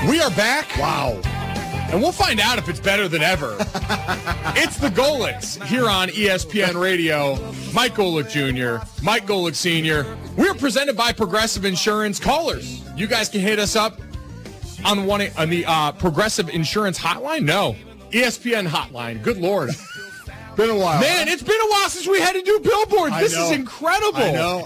We are back. Wow. And we'll find out if it's better than ever. It's the Golics here on ESPN Radio. Mike Golick Jr., Mike Golick Sr. We're presented by Progressive Insurance. Callers, you guys can hit us up on the Progressive Insurance hotline. No, ESPN hotline. Good Lord. Been a while. Man, it's been a while since we had to do billboards. This is incredible. I know.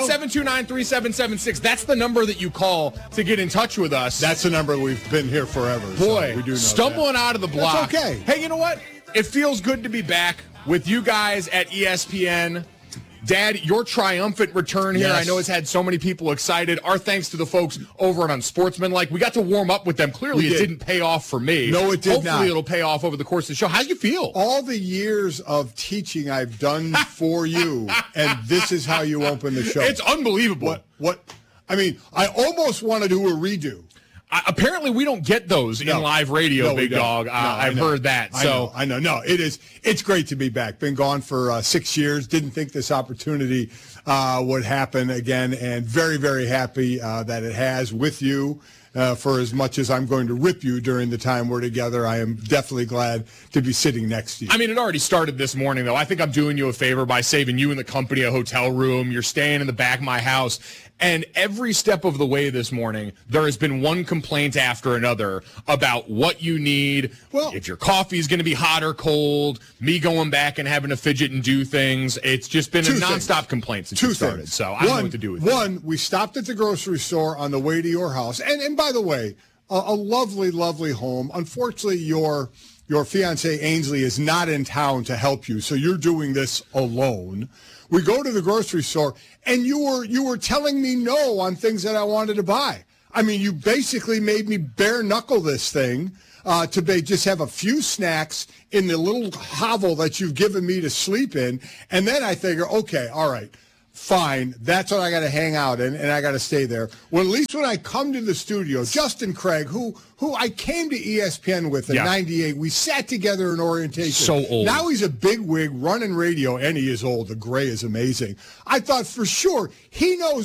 888-729-3776. That's the number that you call to get in touch with us. That's the number we've been here forever. Boy, so we do know stumbling out of the block. That's okay. Hey, you know what? It feels good to be back with you guys at ESPN. Dad, your triumphant return here. Yes. I know it's had so many people excited. Our thanks to the folks over at Unsportsmanlike. We got to warm up with them. Clearly, it didn't pay off for me. No, it did not. Hopefully, it'll pay off over the course of the show. How do you feel? All the years of teaching I've done for you, and this is how you open the show. It's unbelievable. What? I mean, I almost want to do a redo. Apparently, we don't get those in live radio, Big Dog. I've heard that. I know. No, it's great to be back. Been gone for 6 years. Didn't think this opportunity would happen again, and very, very happy that it has with you. For as much as I'm going to rip you during the time we're together, I am definitely glad to be sitting next to you. I mean, it already started this morning, though. I think I'm doing you a favor by saving you and the company a hotel room. You're staying in the back of my house. And every step of the way this morning, there has been one complaint after another about what you need, if your coffee is going to be hot or cold, me going back and having to fidget and do things. It's just been a nonstop complaint since you started. So I don't know what to do with it. One, we stopped at the grocery store on the way to your house. And by the way, a lovely, lovely home. Unfortunately, your fiancé, Ainsley, is not in town to help you, so you're doing this alone. We go to the grocery store, and you were telling me no on things that I wanted to buy. I mean, you basically made me bare knuckle this thing to just have a few snacks in the little hovel that you've given me to sleep in, and then I figure, okay, all right, fine, that's what I got to hang out in, and I got to stay there. Well, at least when I come to the studio, Justin Craig, who I came to ESPN with in '98, we sat together in orientation. So old. Now he's a big wig running radio, and he is old. The gray is amazing. I thought for sure he knows